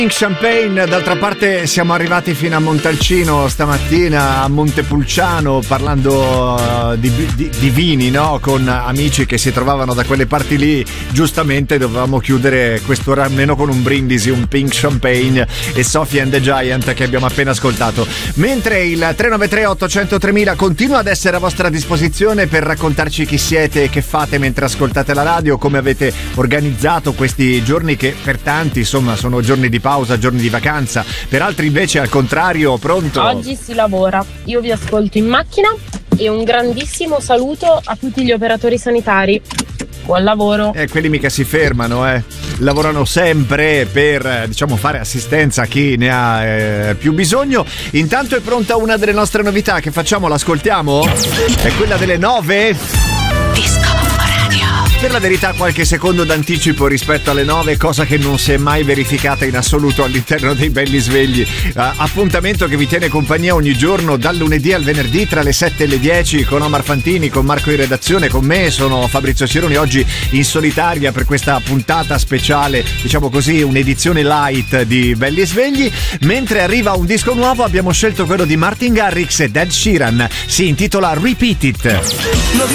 Champagne, d'altra parte siamo arrivati fino a Montalcino stamattina, a Montepulciano, parlando di vini, no? Con amici che si trovavano da quelle parti lì. Giustamente dovevamo chiudere quest'ora almeno con un brindisi, un Pink Champagne e Sophie and the Giant che abbiamo appena ascoltato. Mentre il 393 800 3000 continua ad essere a vostra disposizione per raccontarci chi siete e che fate mentre ascoltate la radio, come avete organizzato questi giorni che per tanti insomma sono giorni di pausa, giorni di vacanza, per altri invece al contrario. Pronto? Oggi si lavora, io vi ascolto in macchina e un grandissimo saluto a tutti gli operatori sanitari. Buon lavoro. Quelli mica si fermano, lavorano sempre per, diciamo, fare assistenza a chi ne ha più bisogno. Intanto è pronta una delle nostre novità che facciamo, l'ascoltiamo? È quella delle 9? Disco Radio. Per la verità qualche secondo d'anticipo rispetto alle 9, cosa che non si è mai verificata in assoluto all'interno dei Belli Svegli. Appuntamento che vi tiene compagnia ogni giorno dal lunedì al venerdì tra le 7 e le 10 con Omar Fantini, con Marco in redazione, con me. Sono Fabrizio Cironi, oggi in solitaria per questa puntata speciale, diciamo così, un'edizione light di Belli Svegli. Mentre arriva un disco nuovo, abbiamo scelto quello di Martin Garrix e Ed Sheeran, si intitola Repeat It.